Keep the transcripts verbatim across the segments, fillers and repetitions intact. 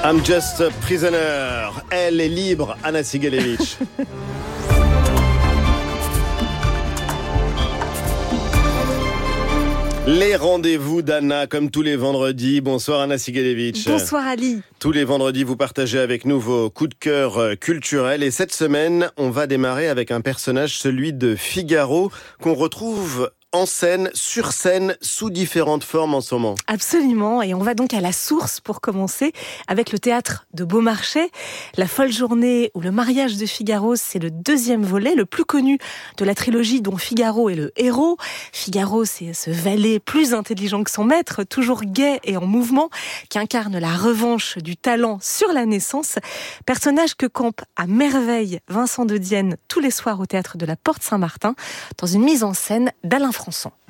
I'm just a prisoner. Elle est libre, Anna Sigalevich. Les rendez-vous d'Anna, comme tous les vendredis. Bonsoir Anna Sigalevich. Bonsoir Ali. Tous les vendredis, vous partagez avec nous vos coups de cœur culturels. Et cette semaine, on va démarrer avec un personnage, celui de Figaro, qu'on retrouve en scène, sur scène, sous différentes formes en ce moment. Absolument, et on va donc à la source pour commencer avec le théâtre de Beaumarchais. La folle journée ou le mariage de Figaro, c'est le deuxième volet, le plus connu de la trilogie dont Figaro est le héros. Figaro, c'est ce valet plus intelligent que son maître, toujours gai et en mouvement, qui incarne la revanche du talent sur la naissance. Personnage que campe à merveille Vincent de Dienne tous les soirs au théâtre de la Porte Saint-Martin, dans une mise en scène d'Alain Françon.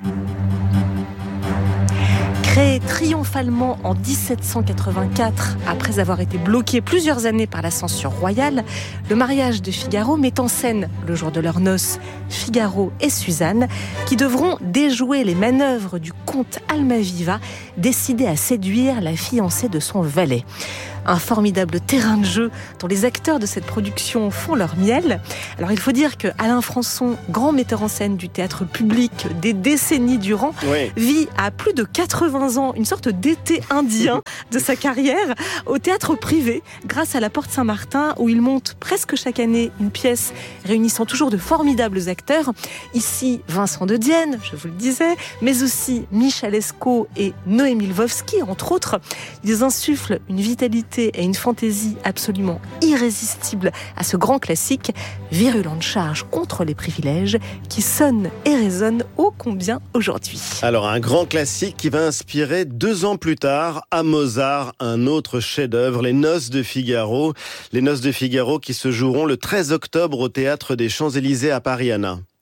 Créé triomphalement en dix-sept cent quatre-vingt-quatre, après avoir été bloqué plusieurs années par la censure royale, le mariage de Figaro met en scène, le jour de leurs noces, Figaro et Suzanne, qui devront déjouer les manœuvres du comte Almaviva, décidé à séduire la fiancée de son valet. Un formidable terrain de jeu dont les acteurs de cette production font leur miel. Alors il faut dire que Alain Françon, grand metteur en scène du théâtre public des décennies durant, oui. vit à plus de quatre-vingts ans une sorte d'été indien de sa carrière au théâtre privé grâce à la Porte Saint-Martin où il monte presque chaque année une pièce réunissant toujours de formidables acteurs. Ici Vincent de Dienne, je vous le disais, mais aussi Michel Escaut et Noémie Lvovsky entre autres. Ils insufflent une vitalité et une fantaisie absolument irrésistible à ce grand classique, virulente charge contre les privilèges qui sonne et résonne ô combien aujourd'hui. Alors un grand classique qui va inspirer deux ans plus tard à Mozart un autre chef-d'œuvre, Les Noces de Figaro. Les Noces de Figaro qui se joueront le treize octobre au Théâtre des Champs-Élysées à Paris, Anna.